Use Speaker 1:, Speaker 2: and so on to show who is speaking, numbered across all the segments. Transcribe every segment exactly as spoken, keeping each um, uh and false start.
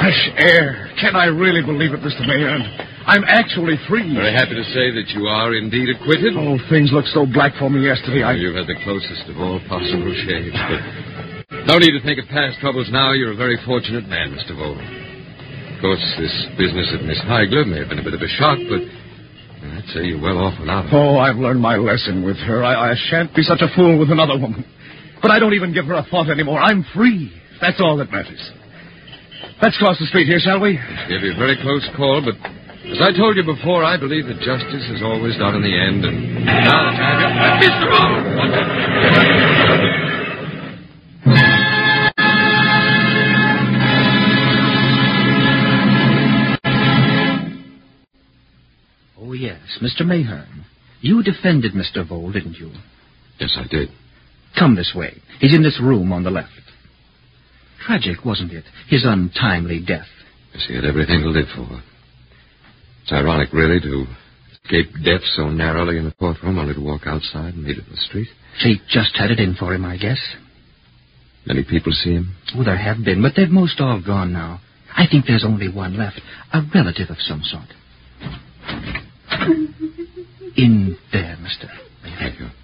Speaker 1: fresh air. Can I really believe it, Mister Mayor? I'm actually free.
Speaker 2: Very happy to say that you are indeed acquitted.
Speaker 1: Oh, things looked so black for me yesterday. I...
Speaker 2: You've had the closest of all possible shades, but no need to think of past troubles now. You're a very fortunate man, Mister Vole. Of course, this business of Miss Heigler may have been a bit of a shock, but I'd say you're well off without her.
Speaker 1: Oh, I've learned my lesson with her. I, I shan't be such a fool with another woman. But I don't even give her a thought anymore. I'm free. That's all that matters. Let's cross the street here, shall we?
Speaker 2: It's going to be a very close call, but as I told you before, I believe that justice is always done in the end, and now the time is... Mister
Speaker 3: Vole! Oh, yes, Mister Mayhern. You defended Mister Vole, didn't you?
Speaker 2: Yes, I did.
Speaker 3: Come this way. He's in this room on the left. Tragic, wasn't it? His untimely death.
Speaker 2: Yes, he had everything to live for. It's ironic, really, to escape death so narrowly in the courtroom, only to walk outside and meet it in the street.
Speaker 3: Fate just had it in for him, I guess.
Speaker 2: Many people see him?
Speaker 3: Oh, there have been, but they've most all gone now. I think there's only one left, a relative of some sort. In there, mister.
Speaker 2: Thank you.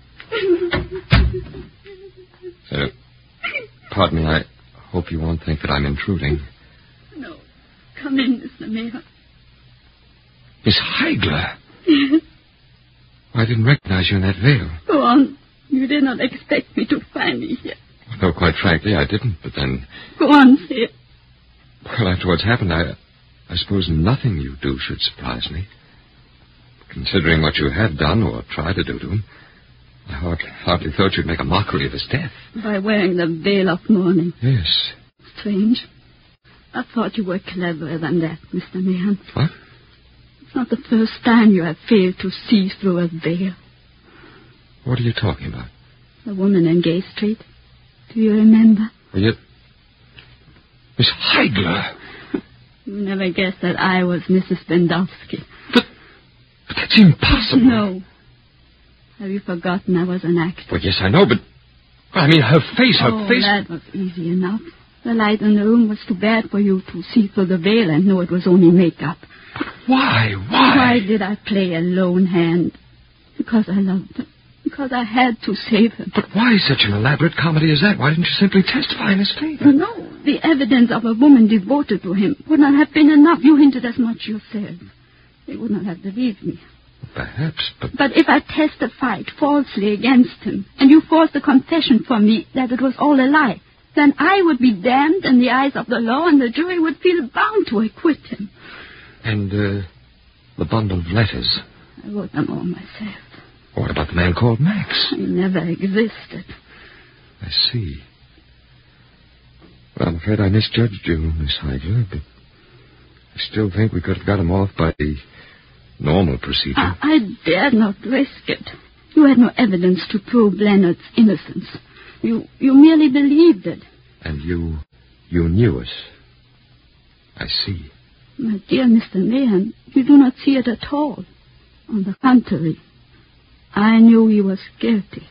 Speaker 2: Uh, pardon me, I hope you won't think that I'm intruding.
Speaker 4: No. Come in, Mister Mayor.
Speaker 2: Miss Heigler?
Speaker 4: Yes.
Speaker 2: I didn't recognize you in that veil.
Speaker 4: Go on. You did not expect me to find me here.
Speaker 2: No, quite frankly, I didn't, but then...
Speaker 4: Go on, say it.
Speaker 2: Well, after what's happened, I, I suppose nothing you do should surprise me. Considering what you had done or tried to do to him, I hardly, hardly thought you'd make a mockery of his death.
Speaker 4: By wearing the veil of mourning.
Speaker 2: Yes.
Speaker 4: Strange. I thought you were cleverer than that, Mister Mahan.
Speaker 2: What?
Speaker 4: It's not the first time you have failed to see through a veil.
Speaker 2: What are you talking about?
Speaker 4: The woman in Gay Street. Do you remember?
Speaker 2: Well, you... Miss Heigler.
Speaker 4: You never guessed that I was Missus Bendowski.
Speaker 2: But, but that's impossible.
Speaker 4: No. Have you forgotten I was an actor?
Speaker 2: Well, yes, I know, but... I mean, her face, her
Speaker 4: oh,
Speaker 2: face...
Speaker 4: that was easy enough. The light in the room was too bad for you to see through the veil and know it was only makeup.
Speaker 2: But why? Why?
Speaker 4: Why did I play a lone hand? Because I loved him. Because I had to save him.
Speaker 2: But why such an elaborate comedy as that? Why didn't you simply testify in his favor?
Speaker 4: No, the evidence of a woman devoted to him would not have been enough. You hinted as much yourself. They would not have believed me.
Speaker 2: Perhaps, but...
Speaker 4: But if I testified falsely against him, and you forced a confession from me that it was all a lie, then I would be damned in the eyes of the law, and the jury would feel bound to acquit him.
Speaker 2: And, uh, the bundle of letters?
Speaker 4: I wrote them all myself.
Speaker 2: What about the man called Max?
Speaker 4: He never existed.
Speaker 2: I see. Well, I'm afraid I misjudged you, Miss Heigler, but I still think we could have got him off by the normal procedure.
Speaker 4: I, I dared not risk it. You had no evidence to prove Leonard's innocence. You you merely believed it.
Speaker 2: And you, you knew it. I see.
Speaker 4: My dear Mister Mahan, you do not see it at all. On the contrary, I knew he was guilty.